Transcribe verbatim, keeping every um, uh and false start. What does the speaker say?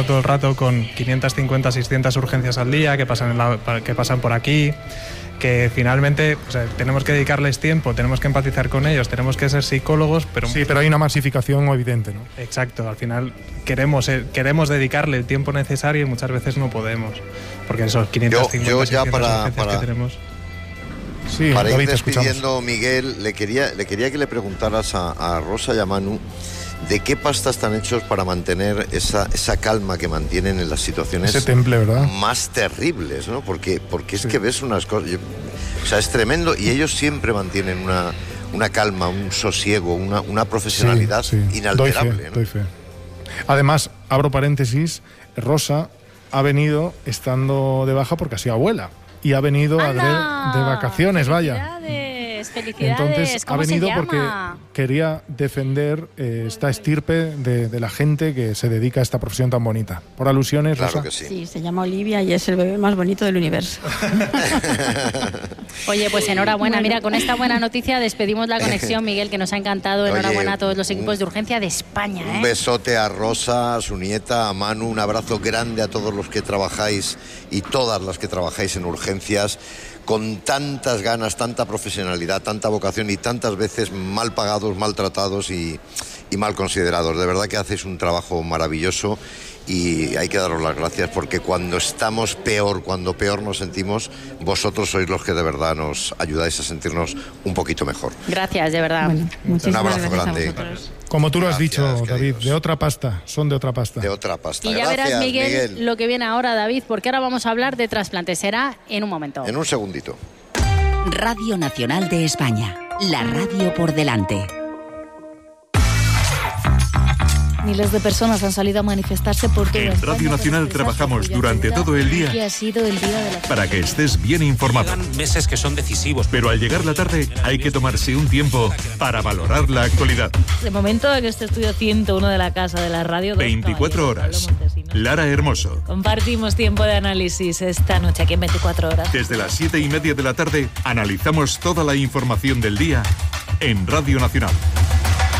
lidiando todo el rato con quinientas cincuenta, seiscientas urgencias al día que pasan, en la, que pasan por aquí, que finalmente o sea, tenemos que dedicarles tiempo, tenemos que empatizar con ellos, tenemos que ser psicólogos, pero... Sí, pero hay una masificación evidente, ¿no? Exacto, al final queremos, eh, queremos dedicarle el tiempo necesario y muchas veces no podemos, porque esos quinientas cincuenta, yo, yo ya seiscientas para, urgencias para, que tenemos... Sí, para David, ir te despidiendo, escuchamos. Miguel, le quería, le quería que le preguntaras a, a Rosa y a Manu ¿de qué pasta están hechos para mantener esa, esa calma que mantienen en las situaciones Ese temple, ¿verdad? más terribles, ¿no? Porque, porque es Sí. que ves unas cosas... yo- o sea, es tremendo y ellos siempre mantienen una, una calma, un sosiego, una, una profesionalidad Sí, sí. inalterable, Doy fe, ¿no? doy fe. Además, abro paréntesis, Rosa ha venido estando de baja porque ha sido abuela y ha venido a ¡Anda! de, de vacaciones, vaya. Felicidades, felicidades. Entonces ha ¿Cómo se venido llama? porque quería defender eh, esta estirpe de, de la gente que se dedica a esta profesión tan bonita. Por alusiones, Claro Rosa. que sí. Sí, se llama Olivia y es el bebé más bonito del universo. Oye, pues enhorabuena. Bueno. Mira, con esta buena noticia despedimos la conexión, Miguel, que nos ha encantado. Oye, Enhorabuena a todos los equipos un- de urgencia de España. Un ¿eh? besote a Rosa, a su nieta, a Manu, un abrazo grande a todos los que trabajáis y todas las que trabajáis en urgencias con tantas ganas, tanta profesionalidad, tanta vocación y tantas veces mal pagados, maltratados y, y mal considerados. De verdad que hacéis un trabajo maravilloso y hay que daros las gracias porque cuando estamos peor, cuando peor nos sentimos, vosotros sois los que de verdad nos ayudáis a sentirnos un poquito mejor. Gracias, de verdad. Bueno, muchísimas abrazo gracias grande. a vosotros. Como tú lo has Gracias, dicho, David, queridos. de otra pasta, son de otra pasta. De otra pasta. Y ya Gracias, verás, Miguel, Miguel. lo que viene ahora, David, porque ahora vamos a hablar de trasplantes. Será en un momento. En un segundito. Radio Nacional de España, la radio por delante. Miles de personas han salido a manifestarse por toda En España Radio por Nacional expresar su trabajamos apoyo a durante Sanidad todo el día que ha sido el día de la... para que estés bien informado. Llegan meses que son decisivos. Pero al llegar la tarde hay que tomarse un tiempo para valorar la actualidad. De momento en este estudio ciento uno de la Casa de la Radio... dos veinticuatro caballeros, horas. Pablo Montesinos. Lara Hermoso. Compartimos tiempo de análisis esta noche aquí en veinticuatro horas. Desde las siete y media de la tarde analizamos toda la información del día en Radio Nacional.